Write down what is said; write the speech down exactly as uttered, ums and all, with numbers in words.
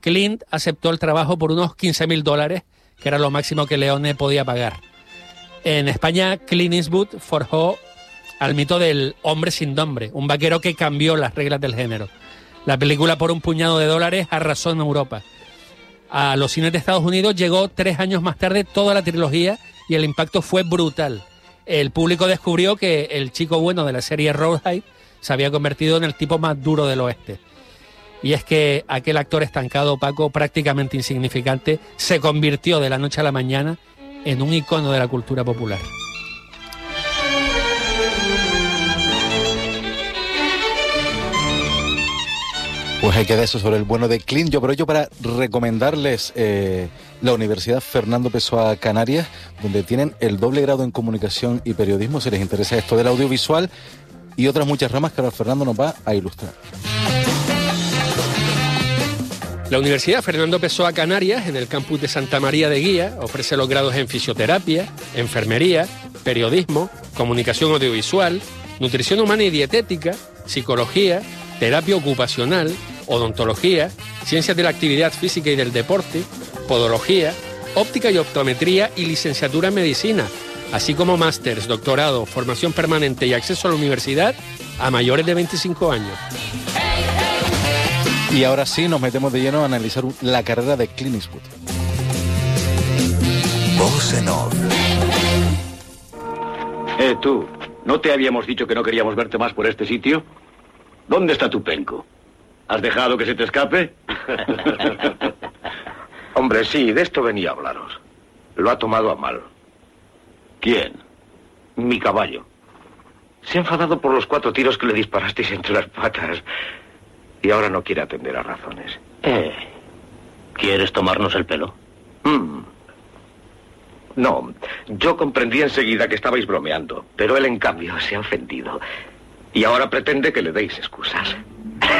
Clint aceptó el trabajo por unos quince mil dólares, que era lo máximo que Leone podía pagar. En España, Clint Eastwood forjó al mito del hombre sin nombre, un vaquero que cambió las reglas del género. La película, por un puñado de dólares, arrasó en Europa. A los cines de Estados Unidos llegó tres años más tarde toda la trilogía y el impacto fue brutal. El público descubrió que el chico bueno de la serie Rawhide se había convertido en el tipo más duro del oeste. Y es que aquel actor estancado, opaco, prácticamente insignificante, se convirtió de la noche a la mañana en un icono de la cultura popular. Pues hay que dar eso sobre el bueno de Clint. Yo aprovecho para recomendarles eh, la Universidad Fernando Pessoa Canarias, donde tienen el doble grado en comunicación y periodismo, si les interesa esto del audiovisual, y otras muchas ramas que ahora Fernando nos va a ilustrar. La Universidad Fernando Pessoa Canarias, en el campus de Santa María de Guía, ofrece los grados en fisioterapia, enfermería, periodismo, comunicación audiovisual, nutrición humana y dietética, psicología, terapia ocupacional, odontología, ciencias de la actividad física y del deporte, podología, óptica y optometría y licenciatura en medicina, así como másters, doctorado, formación permanente y acceso a la universidad a mayores de veinticinco años. Y ahora sí nos metemos de lleno a analizar la carrera de Clint Eastwood. Voz en off. Eh, tú, ¿no te habíamos dicho que no queríamos verte más por este sitio? ¿Dónde está tu penco? ¿Has dejado que se te escape? Hombre, sí, de esto venía a hablaros. Lo ha tomado a mal. ¿Quién? Mi caballo. Se ha enfadado por los cuatro tiros que le disparasteis entre las patas. Y ahora no quiere atender a razones. Eh, ¿quieres tomarnos el pelo? Mm. No, yo comprendí enseguida que estabais bromeando, pero él en cambio se ha ofendido. Y ahora pretende que le deis excusas.